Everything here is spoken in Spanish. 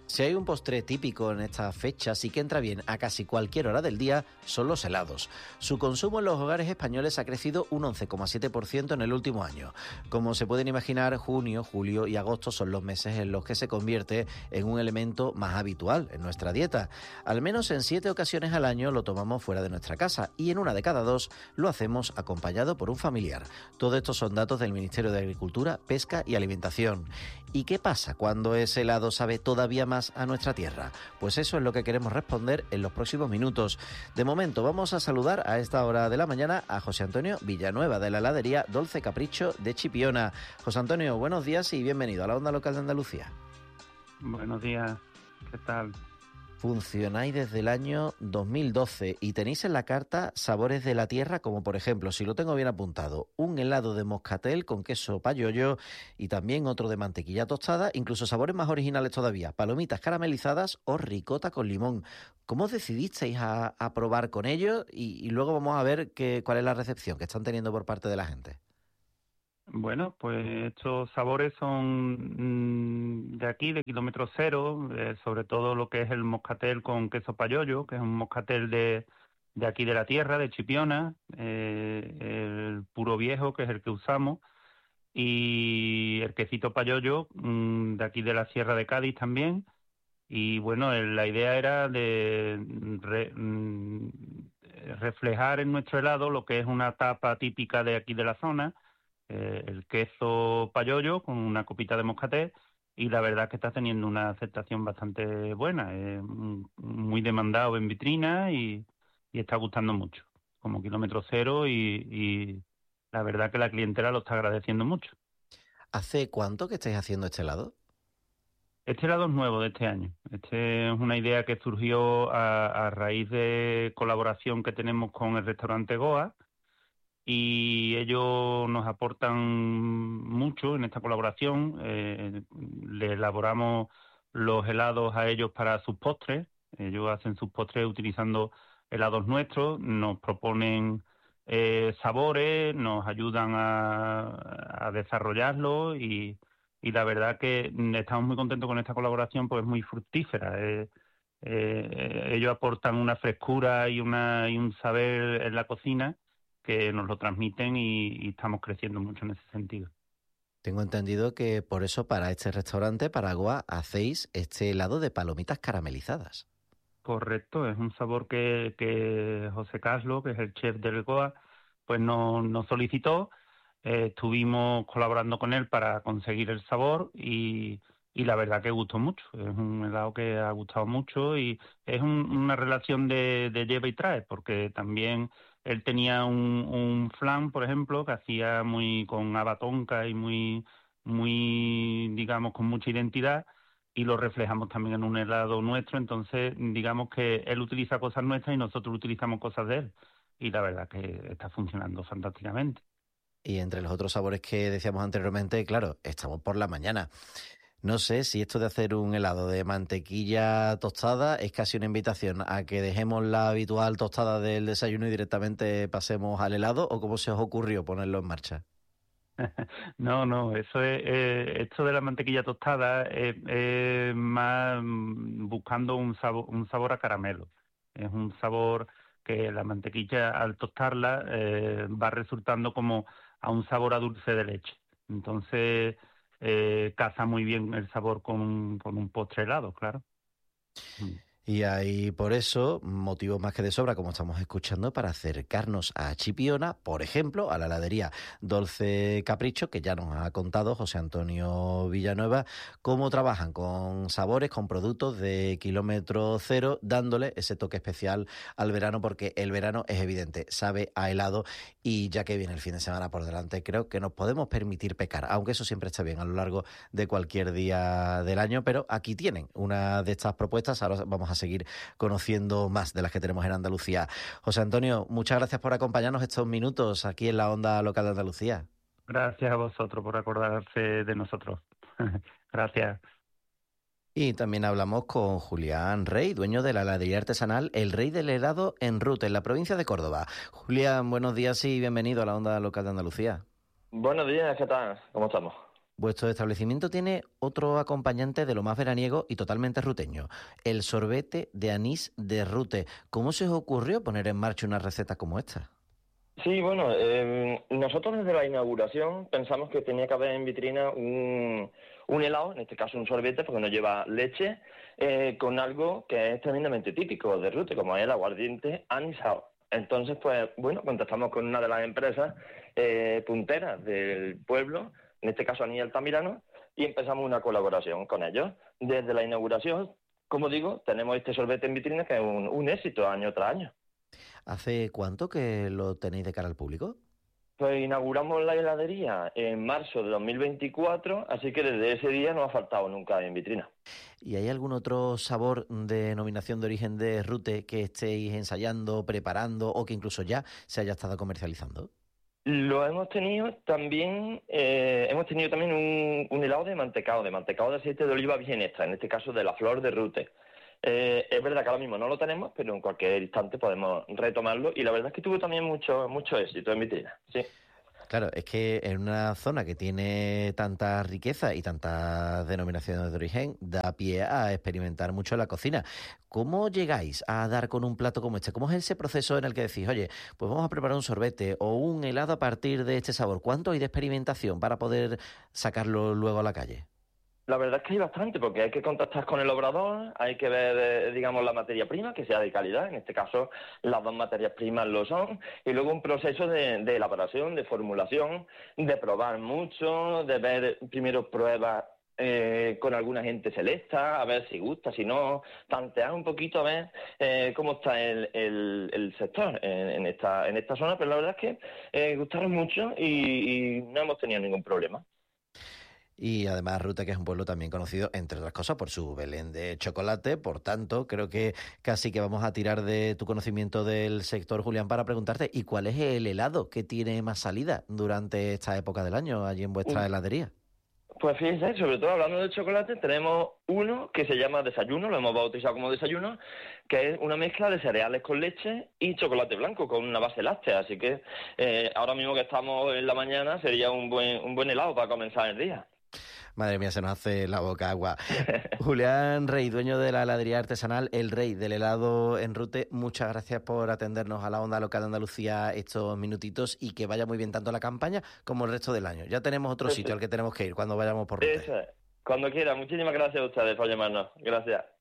Si hay un postre típico en estas fechas y que entra bien a casi cualquier hora del día, son los helados. Su consumo en los hogares españoles ha crecido un 11,7% en el último año. Como se pueden imaginar, junio, julio y agosto son los meses en los que se convierte en un elemento más habitual en nuestra dieta. Al menos en 7 ocasiones al año lo tomamos fuera de nuestra casa y en una de cada 2 lo hacemos acompañado por un familiar. Todo esto son datos del Ministerio de Agricultura, Pesca y Alimentación. ¿Y qué pasa cuando ese helado sabe todavía más a nuestra tierra? Pues eso es lo que queremos responder en los próximos minutos. De momento vamos a saludar a esta hora de la mañana a José Antonio Villanueva de la heladería Dolce Capricho de Chipiona. José Antonio, buenos días y bienvenido a la Onda Local de Andalucía. Buenos días, ¿qué tal? Funcionáis desde el año 2012 y tenéis en la carta sabores de la tierra, como por ejemplo, si lo tengo bien apuntado, un helado de moscatel con queso payollo y también otro de mantequilla tostada, incluso sabores más originales todavía, palomitas caramelizadas o ricota con limón. ¿Cómo os decidisteis a probar con ellos? Y luego vamos a ver cuál es la recepción que están teniendo por parte de la gente. Bueno, pues estos sabores son de aquí, de kilómetro cero, sobre todo lo que es el moscatel con queso payollo, que es un moscatel de aquí de la tierra, de Chipiona, el puro viejo, que es el que usamos, y el quesito payollo de aquí de la Sierra de Cádiz también. Y bueno, la idea era de reflejar en nuestro helado lo que es una tapa típica de aquí de la zona, el queso payollo con una copita de moscatel, y la verdad es que está teniendo una aceptación bastante buena, muy demandado en vitrina y está gustando mucho, como kilómetro cero, y la verdad que la clientela lo está agradeciendo mucho. ¿Hace cuánto que estáis haciendo este helado? Este helado es nuevo de este año. Este es una idea que surgió a raíz de colaboración que tenemos con el restaurante Goa, y ellos nos aportan mucho en esta colaboración. Le elaboramos los helados a ellos para sus postres. Ellos hacen sus postres utilizando helados nuestros, nos proponen sabores, nos ayudan a desarrollarlos, y la verdad que estamos muy contentos con esta colaboración, pues es muy fructífera. Ellos aportan una frescura y un saber en la cocina que nos lo transmiten, y estamos creciendo mucho en ese sentido. Tengo entendido que por eso para este restaurante, para Goa, hacéis este helado de palomitas caramelizadas. Correcto, es un sabor que José Caslo, que es el chef del Goa, pues nos solicitó. Estuvimos colaborando con él para conseguir el sabor, y la verdad que gustó mucho. Es un helado que ha gustado mucho, y es una relación de lleva y trae, porque también él tenía un flan, por ejemplo, que hacía muy con haba tonka y muy, digamos, con mucha identidad, y lo reflejamos también en un helado nuestro. Entonces, digamos que él utiliza cosas nuestras y nosotros utilizamos cosas de él, y la verdad que está funcionando fantásticamente. Y entre los otros sabores que decíamos anteriormente, claro, estamos por la mañana. No sé si esto de hacer un helado de mantequilla tostada es casi una invitación a que dejemos la habitual tostada del desayuno y directamente pasemos al helado, o cómo se os ocurrió ponerlo en marcha. No, eso es, esto de la mantequilla tostada es más buscando un sabor a caramelo. Es un sabor que la mantequilla, al tostarla, va resultando como a un sabor a dulce de leche. Entonces, casa muy bien el sabor con un postre helado, claro. Mm. Y hay por eso motivos más que de sobra, como estamos escuchando, para acercarnos a Chipiona, por ejemplo, a la heladería Dolce Capricho, que ya nos ha contado José Antonio Villanueva, cómo trabajan con sabores, con productos de kilómetro cero, dándole ese toque especial al verano, porque el verano es evidente, sabe a helado, y ya que viene el fin de semana por delante, creo que nos podemos permitir pecar, aunque eso siempre está bien a lo largo de cualquier día del año, pero aquí tienen una de estas propuestas. Ahora vamos a seguir conociendo más de las que tenemos en Andalucía. José Antonio, muchas gracias por acompañarnos estos minutos aquí en la Onda Local de Andalucía. Gracias a vosotros por acordarse de nosotros. Gracias. Y también hablamos con Julián Rey, dueño de la heladería artesanal El Rey del Helado en Rute, en la provincia de Córdoba. Julián, buenos días y bienvenido a la Onda Local de Andalucía. Buenos días, ¿qué tal? ¿Cómo estamos? Vuestro establecimiento tiene otro acompañante de lo más veraniego y totalmente ruteño, el sorbete de anís de Rute. ¿Cómo se os ocurrió poner en marcha una receta como esta? Sí, bueno, nosotros desde la inauguración pensamos que tenía que haber en vitrina un helado, en este caso un sorbete, porque no lleva leche, con algo que es tremendamente típico de Rute, como es el aguardiente anisado. Entonces, pues, bueno, contactamos con una de las empresas punteras del pueblo, en este caso Anís Altamirano, y empezamos una colaboración con ellos. Desde la inauguración, como digo, tenemos este sorbete en vitrina que es un éxito año tras año. ¿Hace cuánto que lo tenéis de cara al público? Pues inauguramos la heladería en marzo de 2024, así que desde ese día no ha faltado nunca en vitrina. ¿Y hay algún otro sabor de denominación de origen de Rute que estéis ensayando, preparando o que incluso ya se haya estado comercializando? Lo hemos tenido también, un helado de mantecado de aceite de oliva virgen extra, en este caso de la flor de Rute. Es verdad que ahora mismo no lo tenemos, pero en cualquier instante podemos retomarlo y la verdad es que tuvo también mucho éxito en vitrina, sí. Claro, es que en una zona que tiene tanta riqueza y tantas denominaciones de origen, da pie a experimentar mucho en la cocina. ¿Cómo llegáis a dar con un plato como este? ¿Cómo es ese proceso en el que decís, oye, pues vamos a preparar un sorbete o un helado a partir de este sabor? ¿Cuánto hay de experimentación para poder sacarlo luego a la calle? La verdad es que hay bastante, porque hay que contactar con el obrador, hay que ver, digamos, la materia prima, que sea de calidad, en este caso las dos materias primas lo son, y luego un proceso de elaboración, de formulación, de probar mucho, de ver primero pruebas con alguna gente selecta, a ver si gusta, si no, tantear un poquito a ver cómo está el sector en esta zona, pero la verdad es que gustaron mucho y no hemos tenido ningún problema. Y además Rute, que es un pueblo también conocido, entre otras cosas, por su Belén de chocolate. Por tanto, creo que casi que vamos a tirar de tu conocimiento del sector, Julián, para preguntarte, ¿y cuál es el helado que tiene más salida durante esta época del año allí en vuestra heladería? Pues fíjense, sobre todo hablando de chocolate, tenemos uno que se llama desayuno, lo hemos bautizado como desayuno, que es una mezcla de cereales con leche y chocolate blanco con una base láctea. Así que ahora mismo que estamos en la mañana sería un buen helado para comenzar el día. Madre mía, se nos hace la boca agua. Julián Rey, dueño de la heladería artesanal El Rey del helado en Rute, muchas gracias por atendernos a la Onda Local de Andalucía estos minutitos y que vaya muy bien tanto la campaña como el resto del año. Ya tenemos otro sitio al que tenemos que ir cuando vayamos por Rute. Eso es. Cuando quiera. Muchísimas gracias a ustedes por llamarnos. Gracias.